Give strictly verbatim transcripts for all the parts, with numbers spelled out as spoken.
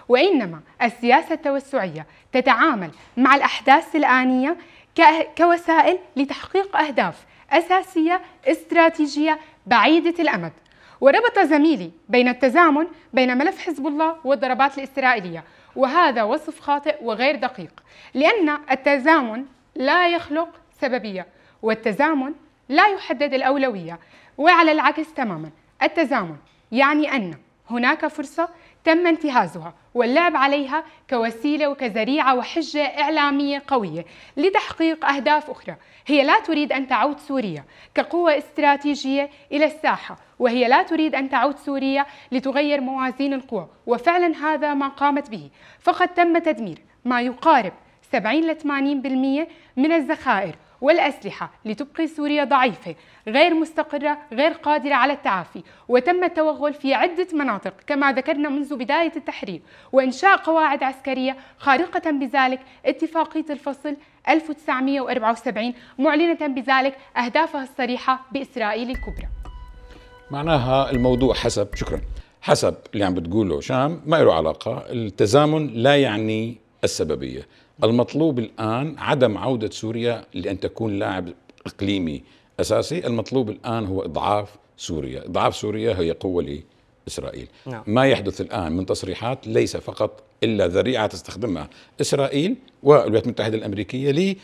وإنما السياسة التوسعية تتعامل مع الأحداث الآنية كوسائل لتحقيق أهداف أساسية استراتيجية بعيدة الأمد. وربط زميلي بين التزامن بين ملف حزب الله والضربات الإسرائيلية، وهذا وصف خاطئ وغير دقيق، لأن التزامن لا يخلق سببية، والتزامن لا يحدد الأولوية، وعلى العكس تماما. التزامن يعني أن هناك فرصة تم انتهازها واللعب عليها كوسيلة وكذريعة وحجة إعلامية قوية لتحقيق أهداف أخرى. هي لا تريد أن تعود سوريا كقوة استراتيجية إلى الساحة، وهي لا تريد أن تعود سوريا لتغير موازين القوى، وفعلا هذا ما قامت به. فقد تم تدمير ما يقارب سبعين إلى ثمانين بالمئة من الذخائر والأسلحة لتبقي سوريا ضعيفة غير مستقرة غير قادرة على التعافي، وتم التوغل في عدة مناطق كما ذكرنا منذ بداية التحرير، وإنشاء قواعد عسكرية خارقة بذلك اتفاقية الفصل ألف وتسعمئة وأربعة وسبعين معلنة بذلك أهدافها الصريحة بإسرائيل الكبرى. معناها الموضوع حسب شكرا حسب اللي عم بتقوله شام ما له علاقة. التزامن لا يعني السببية. المطلوب الآن عدم عودة سوريا لأن تكون لاعب إقليمي أساسي. المطلوب الآن هو إضعاف سوريا. إضعاف سوريا هي قوة لإسرائيل. نعم. ما يحدث الآن من تصريحات ليس فقط إلا ذريعة تستخدمها إسرائيل والولايات المتحدة الأمريكية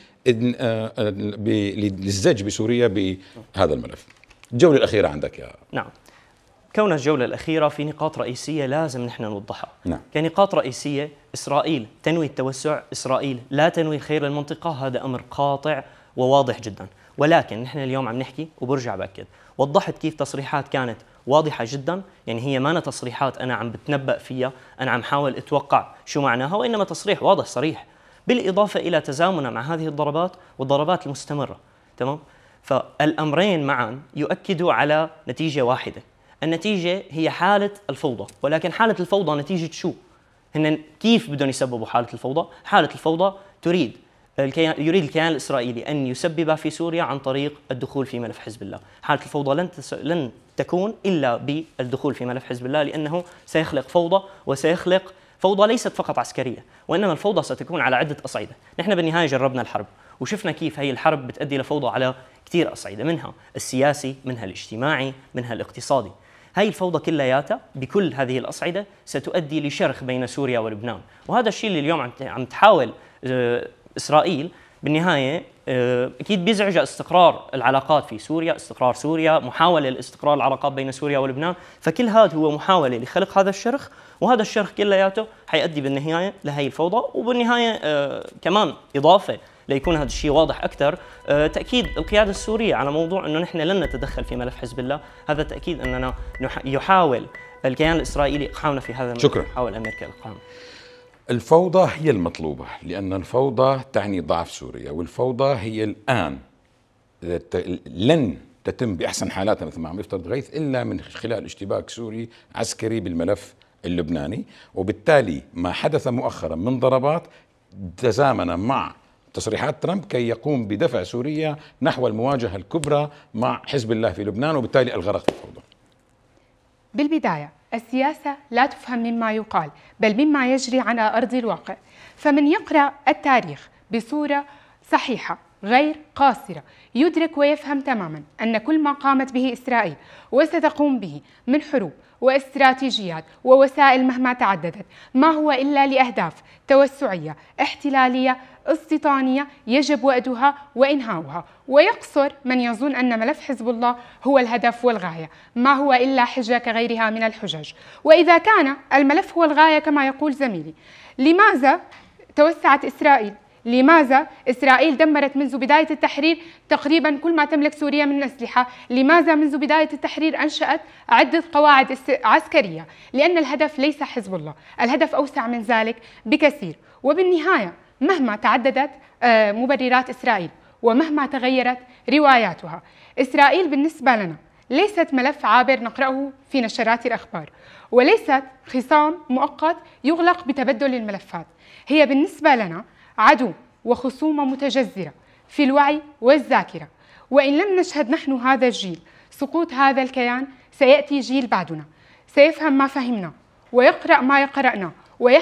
للزج بسوريا بهذا الملف. الجولة الأخيرة عندك يا نعم. كون الجولة الأخيرة في نقاط رئيسية لازم نحن نوضحها. نعم. كنقاط رئيسية: إسرائيل تنوي التوسع، إسرائيل لا تنوي الخير للمنطقة، هذا أمر قاطع وواضح جدا. ولكن نحن اليوم عم نحكي وبرجع بأكد، وضحت كيف تصريحات كانت واضحة جدا، يعني هي ما تصريحات أنا عم بتنبأ فيها، أنا عم حاول أتوقع شو معناها، وإنما تصريح واضح صريح، بالإضافة إلى تزامنه مع هذه الضربات والضربات المستمرة. تمام؟ فالأمرين معا يؤكدوا على نتيجة واحدة. النتيجة هي حالة الفوضى، ولكن حالة الفوضى نتيجة شو؟ هن كيف بدهم يسببوا حالة الفوضى؟ حالة الفوضى تريد الكيان يريد الكيان الإسرائيلي أن يسبب في سوريا عن طريق الدخول في ملف حزب الله. حالة الفوضى لن تس... لن تكون إلا بالدخول في ملف حزب الله، لأنه سيخلق فوضى، وسيخلق فوضى ليست فقط عسكرية، وإنما الفوضى ستكون على عدة أصعدة. نحن بالنهاية جربنا الحرب وشفنا كيف هي الحرب بتؤدي لفوضى على كثير أصعدة، منها السياسي، منها الاجتماعي، منها الاقتصادي. هاي الفوضى كلياتها بكل هذه الأصعدة ستؤدي لشرخ بين سوريا ولبنان، وهذا الشيء اللي اليوم عم تحاول إسرائيل بالنهاية أكيد بيزعج استقرار العلاقات في سوريا، استقرار سوريا، محاولة لاستقرار العلاقات بين سوريا ولبنان. فكل هذا هو محاولة لخلق هذا الشرخ، وهذا الشرخ كلياته حيؤدي بالنهاية لهي الفوضى. وبالنهاية آه كمان إضافة ليكون هذا الشيء واضح أكثر، آه تأكيد القيادة السورية على موضوع أنه نحن لن نتدخل في ملف حزب الله. هذا تأكيد أننا يحاول الكيان الإسرائيلي إقحامنا في هذا الملف. شكرا. يحاول أمريكا إقحامنا. الفوضى هي المطلوبة، لأن الفوضى تعني ضعف سوريا، والفوضى هي الآن لن تتم بأحسن حالاتها مثل ما عم يفترض غيث إلا من خلال اشتباك سوري عسكري بالملف اللبناني. وبالتالي ما حدث مؤخرا من ضربات تزامن مع تصريحات ترامب كي يقوم بدفع سوريا نحو المواجهة الكبرى مع حزب الله في لبنان، وبالتالي الغرق في الفوضى. بالبداية السياسة لا تفهم مما يقال بل مما يجري على أرض الواقع. فمن يقرأ التاريخ بصورة صحيحة غير قاصرة يدرك ويفهم تماما أن كل ما قامت به إسرائيل وستقوم به من حروب واستراتيجيات ووسائل مهما تعددت ما هو إلا لأهداف توسعية احتلالية استيطانية يجب وأدها وإنهاؤها. ويقصر من يظن أن ملف حزب الله هو الهدف والغاية، ما هو إلا حجة كغيرها من الحجج. وإذا كان الملف هو الغاية كما يقول زميلي، لماذا توسعت إسرائيل؟ لماذا إسرائيل دمرت منذ بداية التحرير تقريبا كل ما تملك سوريا من أسلحة؟ لماذا منذ بداية التحرير أنشأت عدة قواعد عسكرية؟ لأن الهدف ليس حزب الله، الهدف أوسع من ذلك بكثير. وبالنهاية مهما تعددت مبررات إسرائيل ومهما تغيرت رواياتها، إسرائيل بالنسبة لنا ليست ملف عابر نقرأه في نشرات الأخبار، وليست خصام مؤقت يغلق بتبدل الملفات. هي بالنسبة لنا عدو وخصومة متجذرة في الوعي والذاكرة. وإن لم نشهد نحن هذا الجيل سقوط هذا الكيان، سيأتي جيل بعدنا سيفهم ما فهمنا ويقرأ ما قرأنا